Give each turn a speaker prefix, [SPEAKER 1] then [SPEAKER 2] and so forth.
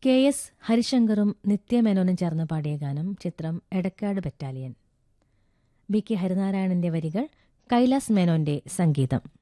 [SPEAKER 1] KS ഹരിശങ്കറും നിത്യമേനോനും ചേർന്ന് പാടിയ ഗാനം. ചിത്രം എടക്കാട് ബറ്റാലിയൻ. BK ഹരിനാരായണന്റെ വരികൾ, കൈലാസ് മേനോന്റെ സംഗീതം.